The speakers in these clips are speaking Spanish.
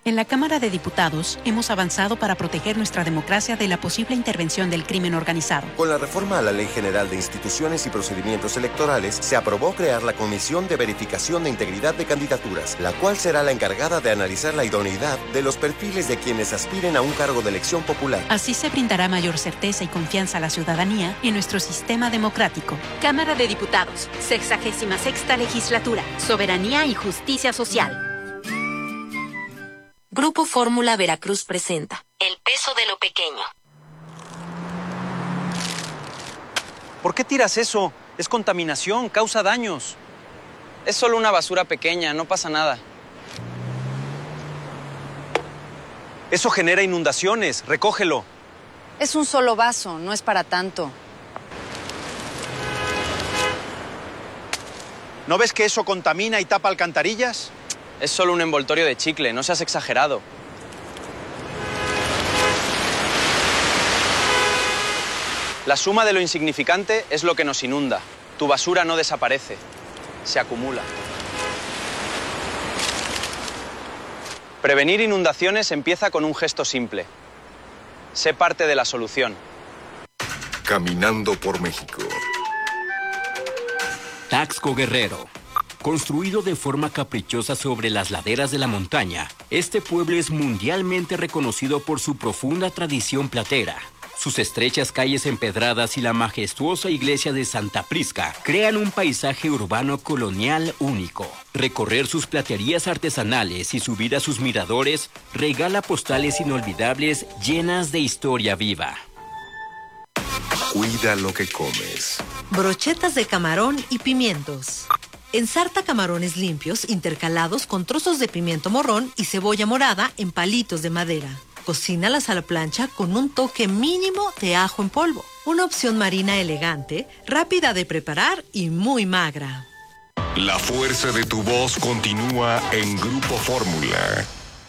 En la Cámara de Diputados hemos avanzado para proteger nuestra democracia de la posible intervención del crimen organizado. Con la reforma a la Ley General de Instituciones y Procedimientos Electorales, se aprobó crear la Comisión de Verificación de Integridad de Candidaturas, la cual será la encargada de analizar la idoneidad de los perfiles de quienes aspiren a un cargo de elección popular. Así se brindará mayor certeza y confianza a la ciudadanía en nuestro sistema democrático. Cámara de Diputados, 66ª Legislatura, Soberanía y Justicia Social. Grupo Fórmula Veracruz presenta El peso de lo pequeño. ¿Por qué tiras eso? Es contaminación, causa daños. Es solo una basura pequeña, no pasa nada. Eso genera inundaciones, recógelo. Es un solo vaso, no es para tanto. ¿No ves que eso contamina y tapa alcantarillas? Es solo un envoltorio de chicle, no seas exagerado. La suma de lo insignificante es lo que nos inunda. Tu basura no desaparece, se acumula. Prevenir inundaciones empieza con un gesto simple. Sé parte de la solución. Caminando por México. Taxco Guerrero. Construido de forma caprichosa sobre las laderas de la montaña, este pueblo es mundialmente reconocido por su profunda tradición platera. Sus estrechas calles empedradas y la majestuosa iglesia de Santa Prisca crean un paisaje urbano colonial único. Recorrer sus platerías artesanales y subir a sus miradores regala postales inolvidables llenas de historia viva. Cuida lo que comes. Brochetas de camarón y pimientos. Ensarta camarones limpios intercalados con trozos de pimiento morrón y cebolla morada en palitos de madera. Cocínalas a la plancha con un toque mínimo de ajo en polvo. Una opción marina elegante, rápida de preparar y muy magra. La fuerza de tu voz continúa en Grupo Fórmula.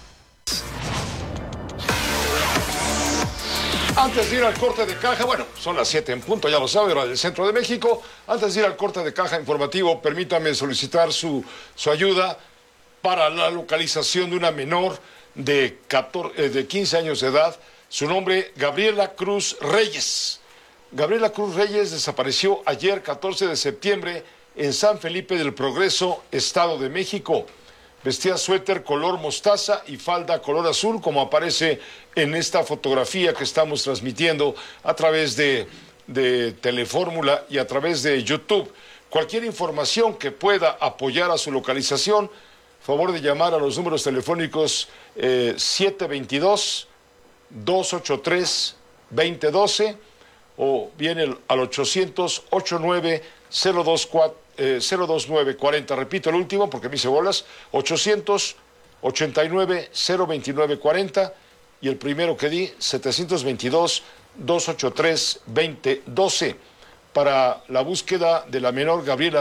Antes de ir al corte de caja, bueno, son las 7 en punto, ya lo sabe, hora del centro de México. Antes de ir al corte de caja informativo, permítame solicitar su ayuda para la localización de una menor de 15 años de edad. Su nombre, Gabriela Cruz Reyes. Gabriela Cruz Reyes desapareció ayer, 14 de septiembre, en San Felipe del Progreso, Estado de México. Vestía suéter color mostaza y falda color azul, como aparece en esta fotografía que estamos transmitiendo a través de Telefórmula y a través de YouTube. Cualquier información que pueda apoyar a su localización, favor de llamar a los números telefónicos 722-283-2012 o bien al 800-89-029-40. Repito el último porque me hice bolas. 800-89-029-40 y el primero que di, 722-283-2012 para la búsqueda de la menor Gabriela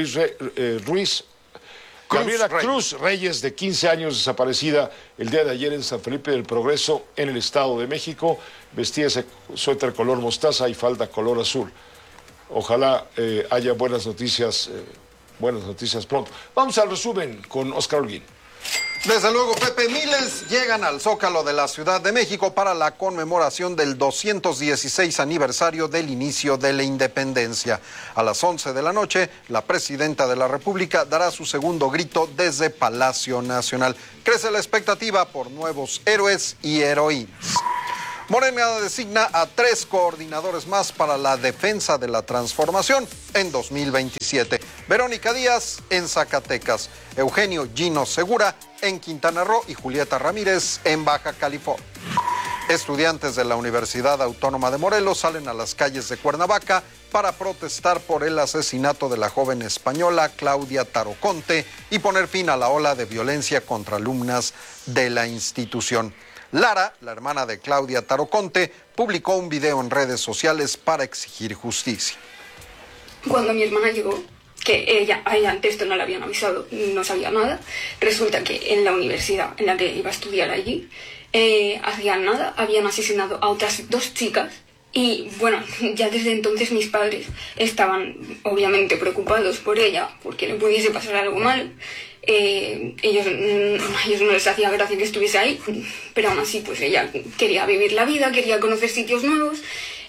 Cruz Reyes, de 15 años, desaparecida el día de ayer en San Felipe del Progreso, en el Estado de México. Vestía ese suéter color mostaza y falda color azul. Ojalá haya buenas noticias pronto. Vamos al resumen con Oscar Holguín. Desde luego, Pepe, miles llegan al Zócalo de la Ciudad de México para la conmemoración del 216 aniversario del inicio de la independencia. A las 11 de la noche, la presidenta de la República dará su segundo grito desde Palacio Nacional. Crece la expectativa por nuevos héroes y heroínas. Morena designa a 3 coordinadores más para la defensa de la transformación en 2027. Verónica Díaz en Zacatecas, Eugenio Gino Segura en Quintana Roo y Julieta Ramírez en Baja California. Estudiantes de la Universidad Autónoma de Morelos salen a las calles de Cuernavaca para protestar por el asesinato de la joven española Claudia Taroconte y poner fin a la ola de violencia contra alumnas de la institución. Lara, la hermana de Claudia Taroconte, publicó un video en redes sociales para exigir justicia. Cuando mi hermana llegó, que ella antes esto no le habían avisado, no sabía nada, resulta que en la universidad en la que iba a estudiar allí, hacía nada, habían asesinado a otras 2 chicas. Y bueno, ya desde entonces mis padres estaban obviamente preocupados por ella, porque le pudiese pasar algo mal. ellos no les hacía gracia que estuviese ahí, pero aún así pues ella quería vivir la vida, quería conocer sitios nuevos,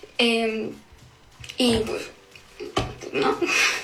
y pues no.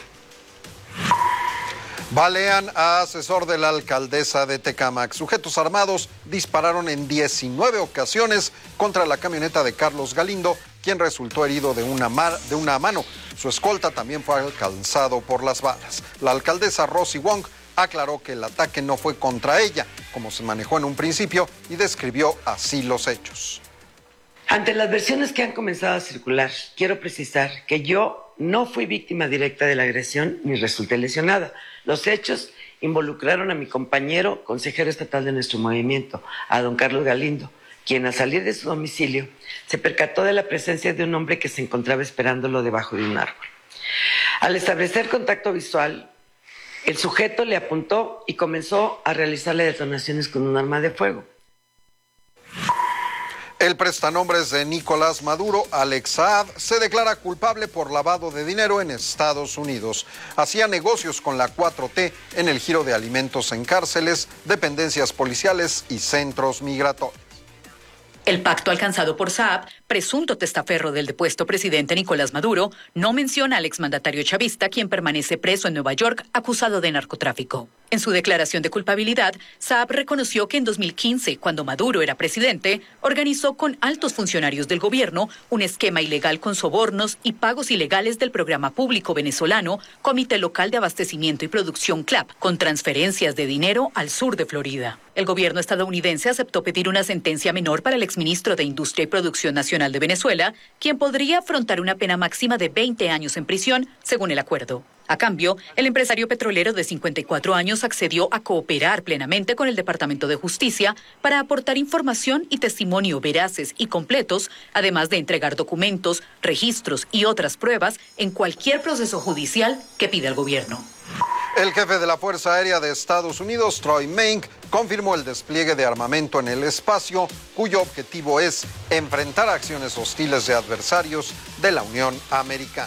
Balean a asesor de la alcaldesa de Tecámac. Sujetos armados dispararon en 19 ocasiones contra la camioneta de Carlos Galindo, quien resultó herido de una mano. Su escolta también fue alcanzado por las balas. La alcaldesa Rosy Wong aclaró que el ataque no fue contra ella, como se manejó en un principio, y describió así los hechos. Ante las versiones que han comenzado a circular, quiero precisar que yo no fui víctima directa de la agresión ni resulté lesionada. Los hechos involucraron a mi compañero, consejero estatal de nuestro movimiento, a don Carlos Galindo, quien al salir de su domicilio se percató de la presencia de un hombre que se encontraba esperándolo debajo de un árbol. Al establecer contacto visual, el sujeto le apuntó y comenzó a realizarle detonaciones con un arma de fuego. El prestanombres de Nicolás Maduro, Alex Saab, se declara culpable por lavado de dinero en Estados Unidos. Hacía negocios con la 4T en el giro de alimentos en cárceles, dependencias policiales y centros migratorios. El pacto alcanzado por Saab, presunto testaferro del depuesto presidente Nicolás Maduro, no menciona al exmandatario chavista, quien permanece preso en Nueva York acusado de narcotráfico. En su declaración de culpabilidad, Saab reconoció que en 2015, cuando Maduro era presidente, organizó con altos funcionarios del gobierno un esquema ilegal con sobornos y pagos ilegales del programa público venezolano Comité Local de Abastecimiento y Producción CLAP, con transferencias de dinero al sur de Florida. El gobierno estadounidense aceptó pedir una sentencia menor para el exministro de Industria y Producción Nacional de Venezuela, quien podría afrontar una pena máxima de 20 años en prisión, según el acuerdo. A cambio, el empresario petrolero de 54 años accedió a cooperar plenamente con el Departamento de Justicia para aportar información y testimonio veraces y completos, además de entregar documentos, registros y otras pruebas en cualquier proceso judicial que pida el gobierno. El jefe de la Fuerza Aérea de Estados Unidos, Troy Mink, confirmó el despliegue de armamento en el espacio, cuyo objetivo es enfrentar acciones hostiles de adversarios de la Unión Americana.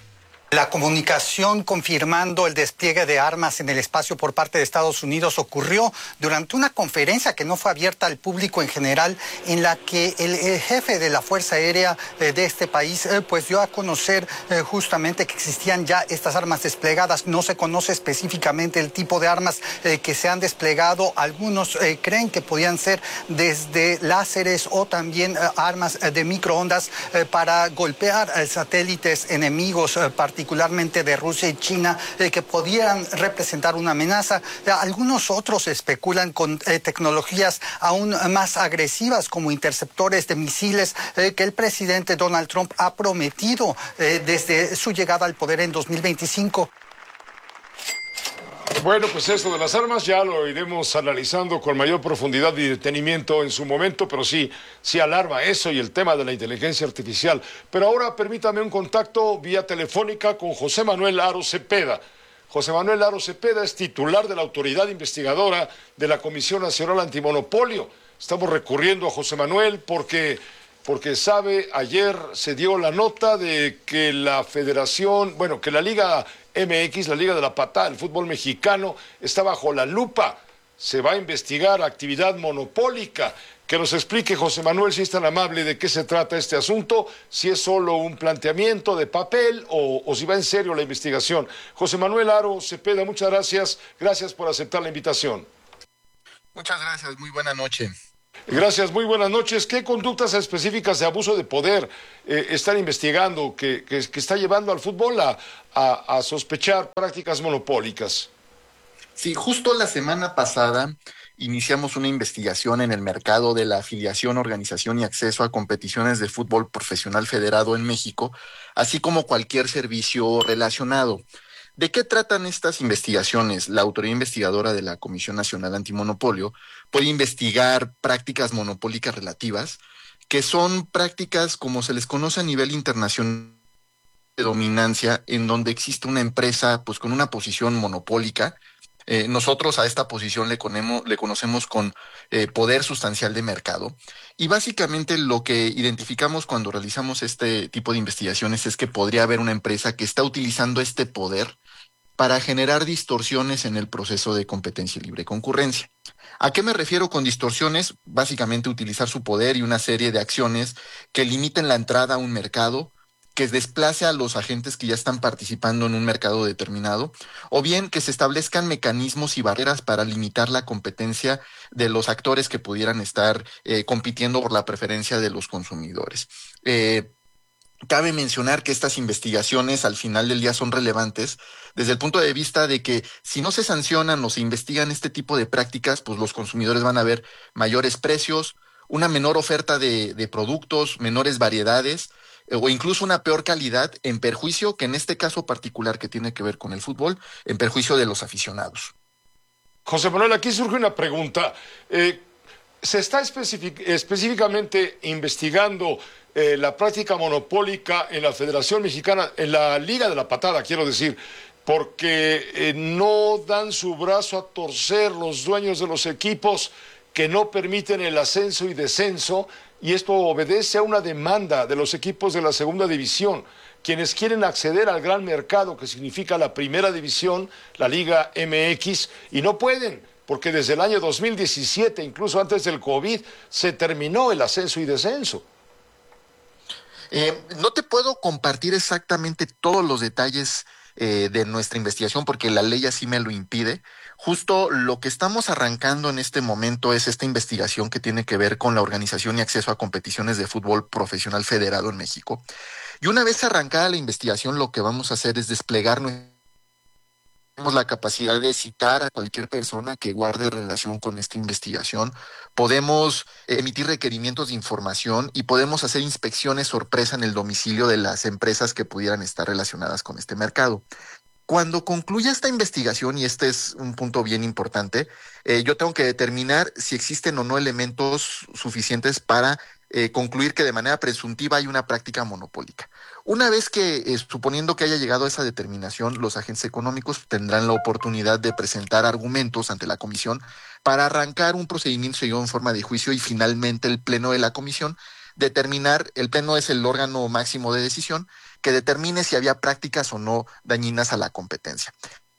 La comunicación confirmando el despliegue de armas en el espacio por parte de Estados Unidos ocurrió durante una conferencia que no fue abierta al público en general, en la que el jefe de la Fuerza Aérea de este país pues dio a conocer justamente que existían ya estas armas desplegadas. No se conoce específicamente el tipo de armas que se han desplegado. Algunos creen que podían ser desde láseres o también armas de microondas para golpear satélites enemigos, particularmente de Rusia y China, que podían representar una amenaza. Algunos otros especulan con tecnologías aún más agresivas, como interceptores de misiles que el presidente Donald Trump ha prometido desde su llegada al poder en 2025. Bueno, pues esto de las armas ya lo iremos analizando con mayor profundidad y detenimiento en su momento, pero sí alarma eso y el tema de la inteligencia artificial. Pero ahora permítame un contacto vía telefónica con José Manuel Haro Cepeda. José Manuel Haro Cepeda es titular de la autoridad investigadora de la Comisión Nacional Antimonopolio. Estamos recurriendo a José Manuel porque sabe, ayer se dio la nota de que la federación, que la Liga MX, la Liga de la Patada, el fútbol mexicano, está bajo la lupa. Se va a investigar actividad monopólica. Que nos explique, José Manuel, si es tan amable, de qué se trata este asunto, si es solo un planteamiento de papel o si va en serio la investigación. José Manuel Haro Cepeda, muchas gracias. Gracias por aceptar la invitación. Muchas gracias, muy buena noche. Gracias, muy buenas noches. ¿Qué conductas específicas de abuso de poder están investigando que está llevando al fútbol a sospechar prácticas monopólicas? Sí, justo la semana pasada iniciamos una investigación en el mercado de la afiliación, organización y acceso a competiciones de fútbol profesional federado en México, así como cualquier servicio relacionado. ¿De qué tratan estas investigaciones? La autoridad investigadora de la Comisión Nacional Antimonopolio puede investigar prácticas monopólicas relativas, que son prácticas como se les conoce a nivel internacional de dominancia, en donde existe una empresa pues con una posición monopólica. Nosotros a esta posición le conocemos con poder sustancial de mercado. Y básicamente lo que identificamos cuando realizamos este tipo de investigaciones es que podría haber una empresa que está utilizando este poder para generar distorsiones en el proceso de competencia y libre concurrencia. ¿A qué me refiero con distorsiones? Básicamente utilizar su poder y una serie de acciones que limiten la entrada a un mercado, que desplace a los agentes que ya están participando en un mercado determinado, o bien que se establezcan mecanismos y barreras para limitar la competencia de los actores que pudieran estar compitiendo por la preferencia de los consumidores. Cabe mencionar que estas investigaciones al final del día son relevantes desde el punto de vista de que si no se sancionan o se investigan este tipo de prácticas, pues los consumidores van a ver mayores precios, una menor oferta de productos, menores variedades, o incluso una peor calidad, en perjuicio, que en este caso particular que tiene que ver con el fútbol, en perjuicio de los aficionados. José Manuel, aquí surge una pregunta. ¿Se está específicamente investigando la práctica monopólica en la Federación Mexicana, en la Liga de la Patada, quiero decir, porque no dan su brazo a torcer los dueños de los equipos que no permiten el ascenso y descenso, y esto obedece a una demanda de los equipos de la segunda división, quienes quieren acceder al gran mercado que significa la primera división, la Liga MX, y no pueden, porque desde el año 2017, incluso antes del COVID, se terminó el ascenso y descenso. No te puedo compartir exactamente todos los detalles de nuestra investigación porque la ley así me lo impide. Justo lo que estamos arrancando en este momento es esta investigación que tiene que ver con la organización y acceso a competiciones de fútbol profesional federado en México. Y una vez arrancada la investigación, lo que vamos a hacer es desplegar la capacidad de citar a cualquier persona que guarde relación con esta investigación. Podemos emitir requerimientos de información y podemos hacer inspecciones sorpresa en el domicilio de las empresas que pudieran estar relacionadas con este mercado. Cuando concluya esta investigación, y este es un punto bien importante, yo tengo que determinar si existen o no elementos suficientes para concluir que de manera presuntiva hay una práctica monopólica. Una vez que, suponiendo que haya llegado a esa determinación, los agentes económicos tendrán la oportunidad de presentar argumentos ante la comisión para arrancar un procedimiento seguido en forma de juicio y finalmente el pleno de la comisión determinar, el pleno es el órgano máximo de decisión, que determine si había prácticas o no dañinas a la competencia.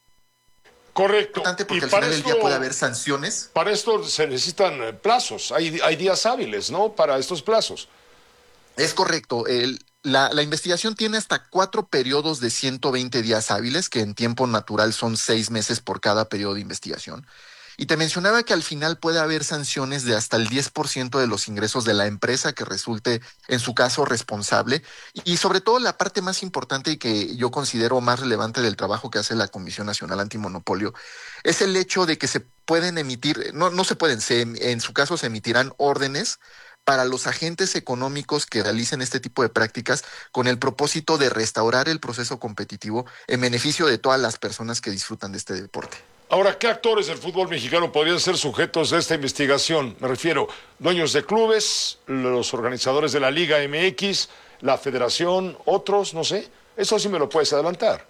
Correcto. Importante porque al final del día puede haber sanciones. Para esto se necesitan plazos, hay días hábiles, ¿no? Para estos plazos. Es correcto. La investigación tiene hasta 4 periodos de 120 días hábiles, que en tiempo natural son 6 meses por cada periodo de investigación. Y te mencionaba que al final puede haber sanciones de hasta el 10% de los ingresos de la empresa que resulte, en su caso, responsable. Y sobre todo la parte más importante y que yo considero más relevante del trabajo que hace la Comisión Nacional Antimonopolio es el hecho de que se pueden emitir, no se pueden, en su caso se emitirán órdenes para los agentes económicos que realicen este tipo de prácticas con el propósito de restaurar el proceso competitivo en beneficio de todas las personas que disfrutan de este deporte. Ahora, ¿qué actores del fútbol mexicano podrían ser sujetos de esta investigación? Me refiero, dueños de clubes, los organizadores de la Liga MX, la federación, otros, no sé. Eso sí me lo puedes adelantar.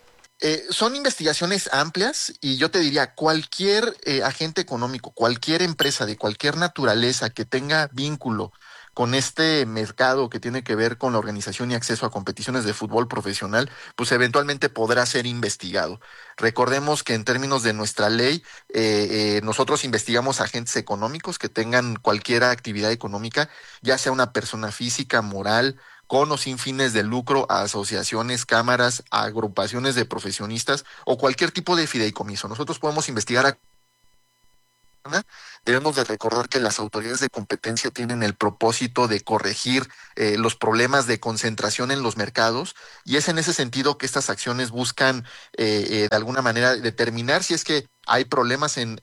Son investigaciones amplias y yo te diría, cualquier agente económico, cualquier empresa de cualquier naturaleza que tenga vínculo con este mercado que tiene que ver con la organización y acceso a competiciones de fútbol profesional, pues eventualmente podrá ser investigado. Recordemos que en términos de nuestra ley, nosotros investigamos agentes económicos que tengan cualquier actividad económica, ya sea una persona física, moral, con o sin fines de lucro, a asociaciones, cámaras, a agrupaciones de profesionistas o cualquier tipo de fideicomiso. Nosotros podemos investigar Debemos de recordar que las autoridades de competencia tienen el propósito de corregir los problemas de concentración en los mercados y es en ese sentido que estas acciones buscan de alguna manera determinar si es que hay problemas en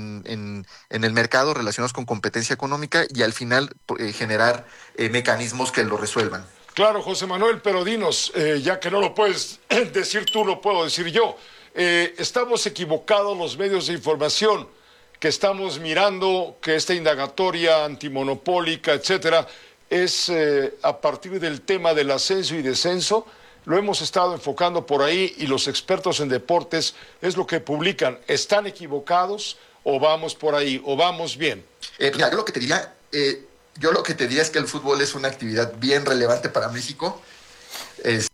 el mercado relacionados con competencia económica y al final generar mecanismos que lo resuelvan. Claro, José Manuel, pero dinos, ya que no lo puedes decir tú, lo puedo decir yo. Estamos equivocados los medios de información que estamos mirando que esta indagatoria antimonopólica, etcétera, es a partir del tema del ascenso y descenso. Lo hemos estado enfocando por ahí y los expertos en deportes es lo que publican. ¿Están equivocados o vamos por ahí o vamos bien? Mira, yo lo que te diría es que el fútbol es una actividad bien relevante para México.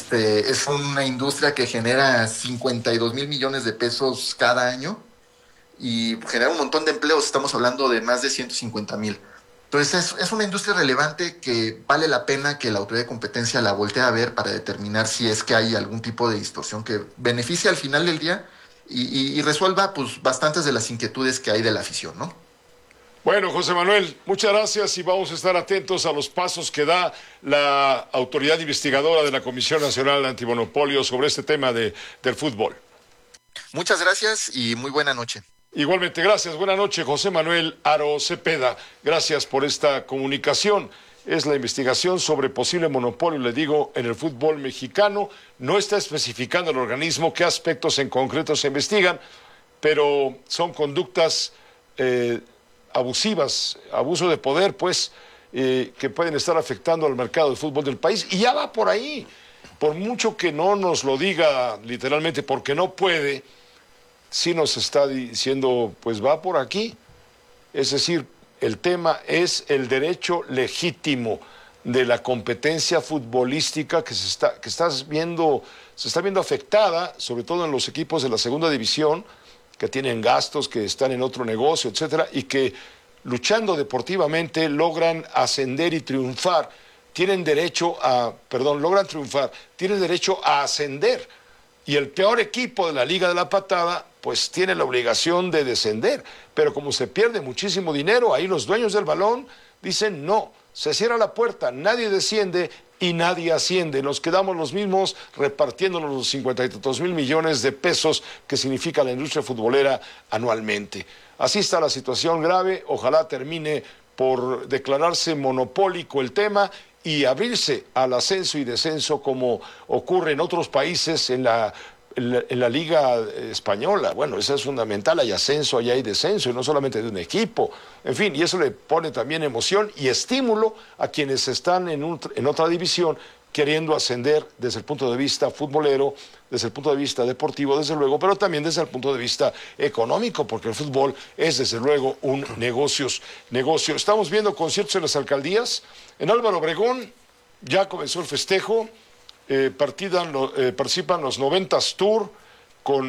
Es una industria que genera 52 mil millones de pesos cada año y genera un montón de empleos. Estamos hablando de más de 150 mil. Entonces es una industria relevante que vale la pena que la autoridad de competencia la voltee a ver para determinar si es que hay algún tipo de distorsión que beneficie al final del día y resuelva pues bastantes de las inquietudes que hay de la afición, ¿no? Bueno, José Manuel, muchas gracias y vamos a estar atentos a los pasos que da la autoridad investigadora de la Comisión Nacional Antimonopolio sobre este tema del fútbol. Muchas gracias y muy buena noche. Igualmente, gracias. Buenas noches, José Manuel Haro Cepeda. Gracias por esta comunicación. Es la investigación sobre posible monopolio, le digo, en el fútbol mexicano. No está especificando el organismo qué aspectos en concreto se investigan, pero son conductas abusivas, abuso de poder, pues, que pueden estar afectando al mercado de fútbol del país. Y ya va por ahí. Por mucho que no nos lo diga literalmente, porque no puede, sí nos está diciendo, pues va por aquí. Es decir, el tema es el derecho legítimo de la competencia futbolística que se está viendo afectada, sobre todo en los equipos de la segunda división, que tienen gastos, que están en otro negocio, etcétera, y que luchando deportivamente logran ascender y triunfar. Tienen derecho a ascender. Y el peor equipo de la Liga de la Patada, pues tiene la obligación de descender. Pero como se pierde muchísimo dinero, ahí los dueños del balón dicen no, se cierra la puerta, nadie desciende y nadie asciende. Nos quedamos los mismos repartiéndonos los 52 mil millones de pesos que significa la industria futbolera anualmente. Así está la situación grave, ojalá termine por declararse monopólico el tema y abrirse al ascenso y descenso como ocurre en otros países en la Liga Española. Bueno, eso es fundamental, hay ascenso, allá hay descenso, y no solamente de un equipo. En fin, y eso le pone también emoción y estímulo a quienes están en otra división queriendo ascender desde el punto de vista futbolero, desde el punto de vista deportivo, desde luego, pero también desde el punto de vista económico, porque el fútbol es desde luego un negocio. Estamos viendo conciertos en las alcaldías. En Álvaro Obregón ya comenzó el festejo. Participan los 90s Tour con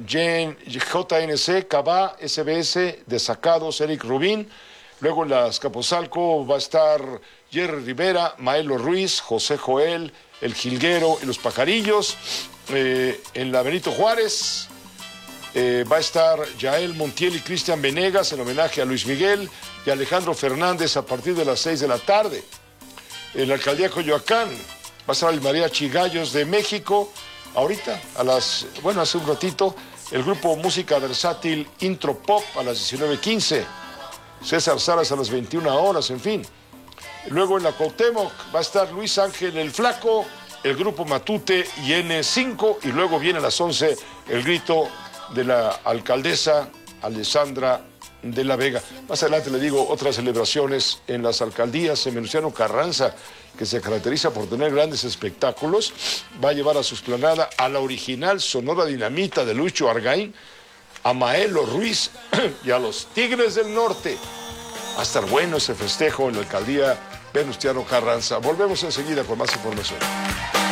JNC, Cabá, SBS, Desacados, Eric Rubín. Luego en la Azcapotzalco va a estar Jerry Rivera, Maelo Ruiz, José Joel, El Jilguero y Los Pajarillos. En la Benito Juárez va a estar Yael Montiel y Cristian Venegas en homenaje a Luis Miguel y Alejandro Fernández a partir de las 6 de la tarde. En la alcaldía Coyoacán va a estar el Mariachi Gallos de México. Ahorita, hace un ratito, el grupo Música Versátil Intro Pop a las 19:15. César Salas a las 21 horas, en fin. Luego en la Cuauhtémoc va a estar Luis Ángel el Flaco, el grupo Matute y N5. Y luego viene a las 11 el grito de la alcaldesa Alessandra de la Vega. Más adelante le digo otras celebraciones en las alcaldías. En Venustiano Carranza, que se caracteriza por tener grandes espectáculos, va a llevar a su explanada a la original Sonora Dinamita de Lucho Argaín, a Maelo Ruiz y a los Tigres del Norte. Va a estar bueno ese festejo en la alcaldía Venustiano Carranza. Volvemos enseguida con más información.